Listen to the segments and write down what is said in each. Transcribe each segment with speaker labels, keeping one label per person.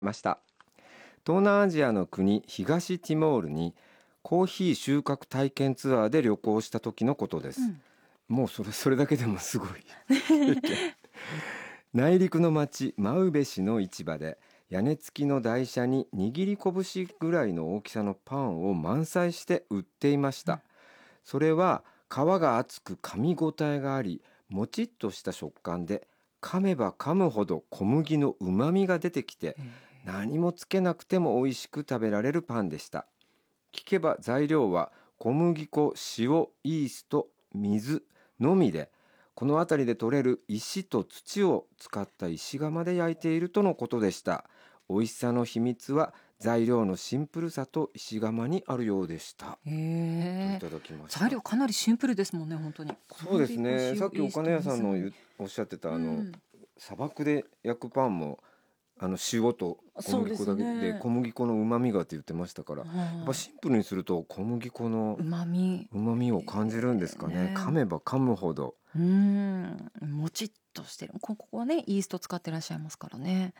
Speaker 1: ました。東南アジアの国東ティモールにコーヒー収穫体験ツアーで旅行した時のことです。もうそれだけでもすごい経験。内陸の町マウベ市の市場で屋根付きの台車に握り拳ぐらいの大きさのパンを満載して売っていました。それは皮が厚く噛み応えがあり、もちっとした食感で、噛めば噛むほど小麦のうまみが出てきて、何もつけなくても美味しく食べられるパンでした。聞けば材料は小麦粉、塩、イースト、水のみで、この辺りで採れる石と土を使った石窯で焼いているとのことでした。美味しさの秘密は材料のシンプルさと石窯にあるようでした。といただきました。
Speaker 2: 材料かなりシンプルですもんね、本当に。
Speaker 1: そうですね。さっきお金屋さんのおっしゃってた砂漠で焼くパンも塩と小麦粉だけで小麦粉のうまみがって言ってましたから、やっぱシンプルにすると小麦粉のうまみを感じるんですかね。噛めば噛むほど
Speaker 2: もちっとしてる。ここはねイースト使ってらっしゃいますからね。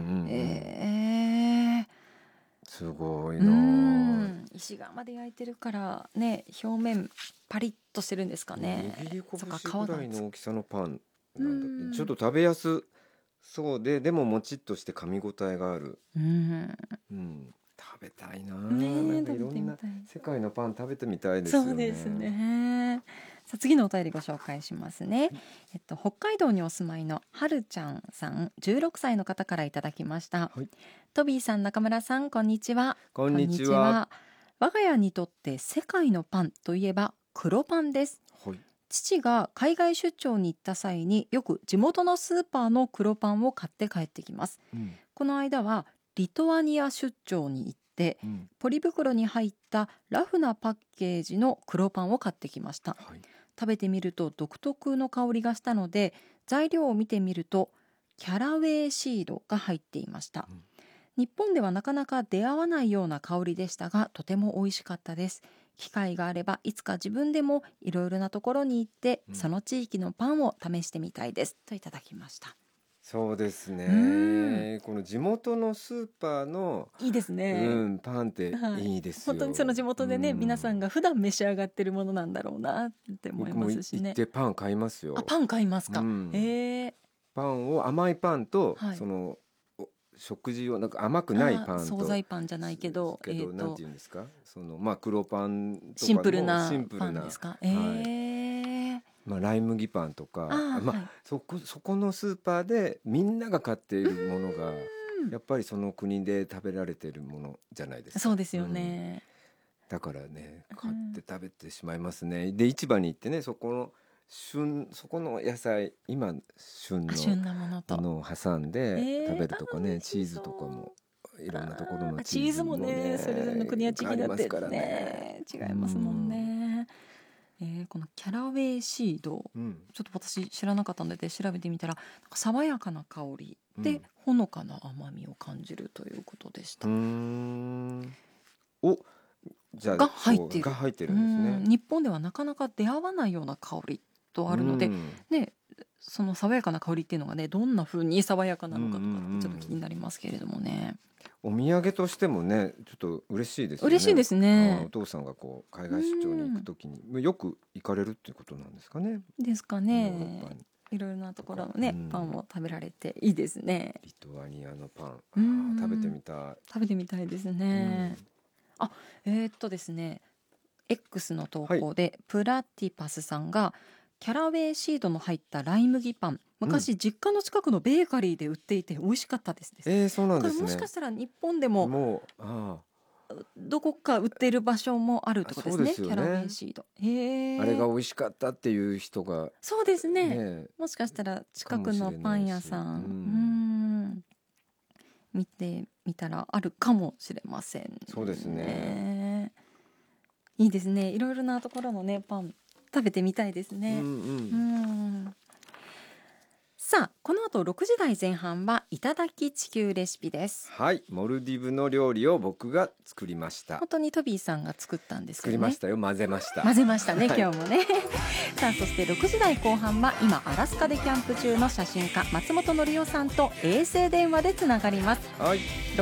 Speaker 1: すごいな。
Speaker 2: 石窯で焼いてるからね、表面パリッとしてるんですかね。
Speaker 1: 握り拳ぐらいの大きさのパンなんだ。ちょっと食べやすそうで、でももちっとして噛み応えがある。食べたいな。なんかいろんな世界のパン食べてみたいですよね。
Speaker 2: そうですね。さあ次のお便りご紹介しますね。北海道にお住まいのはるちゃんさん、16歳の方からいただきました。トビーさん、中村さん、こんにちは。
Speaker 1: こんにちは。
Speaker 2: 我が家にとって世界のパンといえば黒パンです。父が海外出張に行った際によく地元のスーパーの黒パンを買って帰ってきます。この間はリトアニア出張に行って、ポリ袋に入ったラフなパッケージの黒パンを買ってきました。食べてみると独特の香りがしたので、材料を見てみるとキャラウェイシードが入っていました。日本ではなかなか出会わないような香りでしたが、とても美味しかったです。機会があればいつか自分でもいろいろなところに行って、その地域のパンを試してみたいですといただきました。
Speaker 1: そうですね。この地元のスーパーの
Speaker 2: いいですね。
Speaker 1: パンっていいですよ。
Speaker 2: 本当にその地元でね、皆さんが普段召し上がってるものなんだろうなって思いますしね。
Speaker 1: 僕も行ってパン買いますよ。
Speaker 2: パン買いますか。
Speaker 1: パンを甘いパンと、その食事をなんか甘くないパンと
Speaker 2: 惣菜パンじゃないけど、
Speaker 1: なんていうんですか、その黒パンとかの
Speaker 2: シンプルなパンですか。
Speaker 1: ライ麦パンとか、そこのスーパーでみんなが買っているものがやっぱりその国で食べられているものじゃないですか。
Speaker 2: そうですよね。
Speaker 1: だからね、買って食べてしまいますね。で市場に行ってね、そこの野菜、今旬のものを挟んで食べるとかね、チーズとかもいろんなところの
Speaker 2: チーズもね、それぞれの国は違ってね、違いますもんね。このキャラウェイシード、ちょっと私知らなかったので調べてみたら、なんか爽やかな香りでほのかな甘みを感じるということでした。が入ってるんですね。日本ではなかなか出会わないような香りとあるので、ね、その爽やかな香りっていうのがね、どんな風に爽やかなのかとかちょっと気になりますけれどもね。
Speaker 1: お土産としてもね、ちょっと嬉しいですよね。
Speaker 2: 嬉しいですね。
Speaker 1: お父さんが海外出張に行くときによく行かれるっていうことなんですかね。
Speaker 2: ですかね。いろいろなところのね、パンを食べられていいですね。
Speaker 1: リトアニアのパン、食べてみたい。
Speaker 2: 食べてみたいですね。ですね、X の投稿でプラティパスさんがキャラウェイシードの入ったライ麦パン、昔実家の近くのベーカリーで売っていて美味しかったです。
Speaker 1: そうなんですね。
Speaker 2: もしかしたら日本でもどこか売っている場所もあるってことですね。キャラウェイシード、
Speaker 1: あれが美味しかったっていう人が、
Speaker 2: そうですね、もしかしたら近くのパン屋さん見てみたらあるかもしれませんね。
Speaker 1: そうですね。
Speaker 2: いいですね。いろいろなところのねパン食べてみたいですね。さあ、この後6時台前半はいただき地球レシピです。
Speaker 1: はい、モルディブの料理を僕が作りました。
Speaker 2: 本当にトビーさんが作ったんですよね。
Speaker 1: 作りましたよ。混ぜました
Speaker 2: ね、今日もねさあ、そして6時台後半は今アラスカでキャンプ中の写真家松本紀夫さんと衛星電話でつながります。